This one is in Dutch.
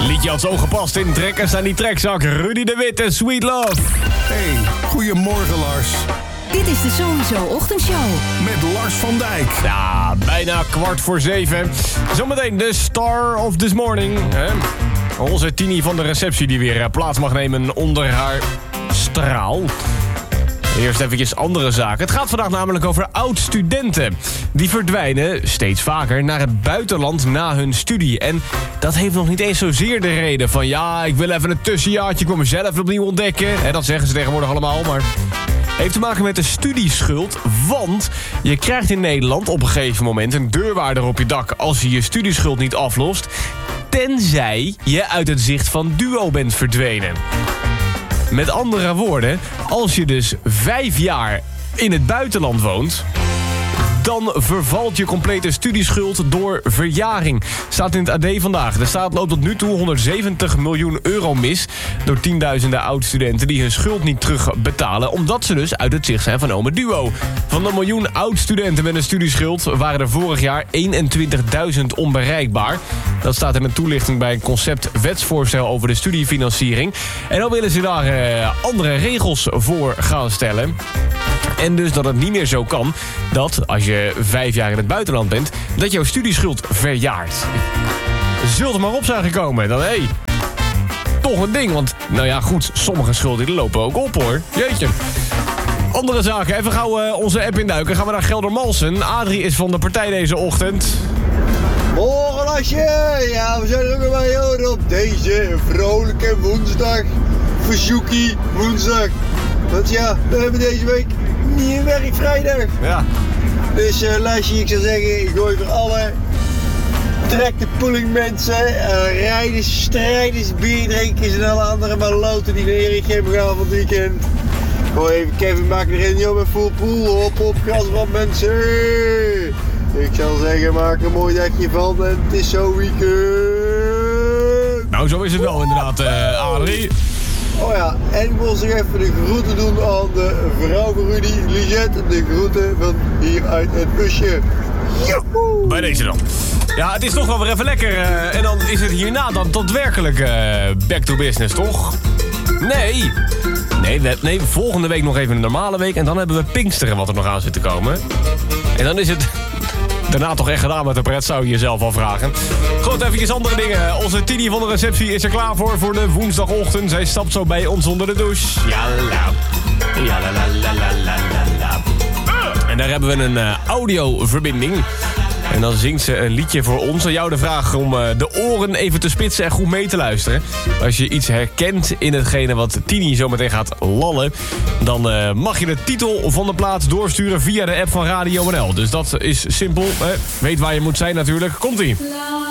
Liedje had zo gepast in Trekkers aan die trekzak. Rudy de Wit en Sweet Love. Hey, goedemorgen Lars. Dit is de Sowieso Ochtendshow. Met Lars van Dijk. Ja, bijna 6:15. Zometeen de star of this morning. Hè? Onze Tini van de receptie die weer plaats mag nemen onder haar straal. Eerst eventjes andere zaken. Het gaat vandaag namelijk over oud-studenten. Die verdwijnen steeds vaker naar het buitenland na hun studie. En dat heeft nog niet eens zozeer de reden van... ja, ik wil even een tussenjaartje, ik wil mezelf opnieuw ontdekken. En dat zeggen ze tegenwoordig allemaal, maar... heeft te maken met de studieschuld, want je krijgt in Nederland op een gegeven moment een deurwaarder op je dak als je je studieschuld niet aflost, tenzij je uit het zicht van Duo bent verdwenen. Met andere woorden, als je dus 5 jaar in het buitenland woont, dan vervalt je complete studieschuld door verjaring. Staat in het AD vandaag. De staat loopt tot nu toe 170 miljoen euro mis door tienduizenden oud-studenten die hun schuld niet terugbetalen, omdat ze dus uit het zicht zijn van ome Duo. Van de miljoen oud-studenten met een studieschuld waren er vorig jaar 21.000 onbereikbaar. Dat staat in een toelichting bij een concept wetsvoorstel over de studiefinanciering. En dan willen ze daar andere regels voor gaan stellen. En dus dat het niet meer zo kan dat als je 5 jaar in het buitenland bent, dat jouw studieschuld verjaart. Zult er maar op zijn gekomen. Dan toch een ding. Want nou ja, goed, sommige schulden die lopen ook op hoor. Jeetje. Andere zaken. Even gauw onze app induiken. Gaan we naar Geldermalsen. Adrie is van de partij deze ochtend. Morgen Lasje! Ja, we zijn er ook weer bij hoor op deze vrolijke woensdag. Verzoekie woensdag. Want ja, we hebben deze week niet een werkvrijdag. Ja. Dus Lasje, ik zou zeggen, gooi voor alle tractorpulling mensen, rijders, strijders, bierdrinkers en alle andere maloten die naar Erichem gaan van het weekend. Gooi even Kevin Bakker erin, joh, met full pool, op gas van mensen. Ik zou zeggen, maak er een mooi dagje van en het is zo weekend. Nou, zo is het wel inderdaad, Adrie. Oh ja, en ik wil nog even de groeten doen aan de vrouw van Rudy, Lisette. De groeten van hier uit het busje. Joehoe! Bij deze dan. Ja, het is toch wel weer even lekker. En dan is het hierna dan daadwerkelijk back to business, toch? Nee, volgende week nog even een normale week. En dan hebben we Pinksteren wat er nog aan zit te komen. En dan is het daarna toch echt gedaan met de pret, zou je jezelf afvragen. Goed, eventjes andere dingen. Onze Tini van de receptie is er klaar voor de woensdagochtend. Zij stapt zo bij ons onder de douche. Ja, la la. En daar hebben we een audioverbinding. En dan zingt ze een liedje voor ons. Aan jou de vraag om de oren even te spitsen en goed mee te luisteren. Als je iets herkent in hetgene wat Tini zo meteen gaat lallen, dan mag je de titel van de plaat doorsturen via de app van Radio NL. Dus dat is simpel. Weet waar je moet zijn natuurlijk. Komt-ie.